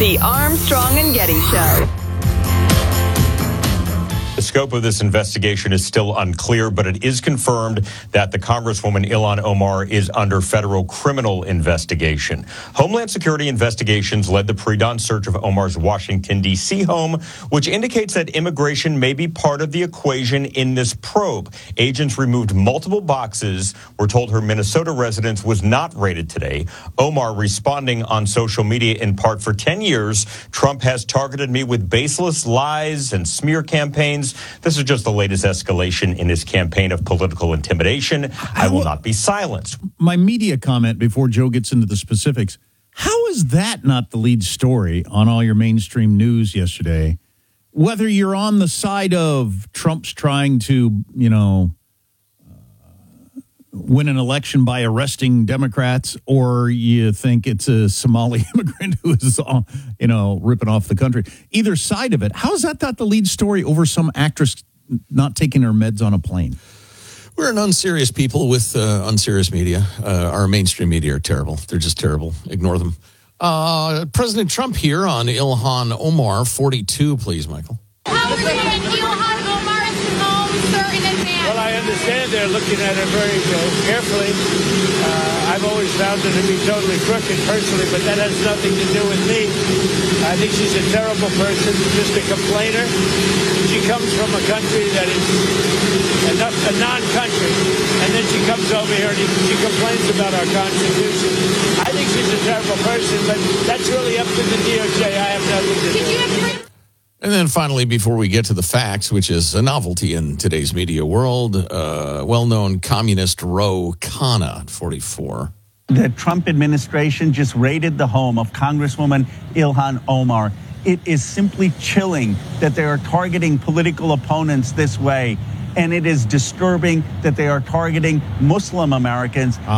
The Armstrong and Getty Show. The scope of this investigation is still unclear, but it is confirmed that the Congresswoman Ilhan Omar is under federal criminal investigation. Homeland Security investigations led the pre-dawn search of Omar's Washington, D.C. home, which indicates that immigration may be part of the equation in this probe. Agents removed multiple boxes. We're told her Minnesota residence was not raided today. Omar responding on social media in part, for 10 years, Trump has targeted me with baseless lies and smear campaigns. This is just the latest escalation in his campaign of political intimidation. I will not be silenced. My media comment before Joe gets into the specifics. How is that not the lead story on all your mainstream news yesterday? Whether you're on the side of Trump's trying to, win an election by arresting Democrats, or you think it's a Somali immigrant who is, ripping off the country. Either side of it, how is that not the lead story over some actress not taking her meds on a plane? We're an unserious people with unserious media. Our mainstream media are terrible. They're just terrible. Ignore them. President Trump here on Ilhan Omar, 42, please, Michael. How is Ilhan Omar's home, sir, in advance? Well, I understand they're looking at her very carefully. I've always found her to be totally crooked personally, but that has nothing to do with me. I think she's a terrible person, just a complainer. She comes from a country that is a non-country, and then she comes over here and she complains about our Constitution. I think she's a terrible person, but that's really up to the DOJ. I have nothing to do with it. And then finally, before we get to the facts, which is a novelty in today's media world, well-known communist Ro Khanna, 44. The Trump administration just raided the home of Congresswoman Ilhan Omar. It is simply chilling that they are targeting political opponents this way. And it is disturbing that they are targeting Muslim Americans.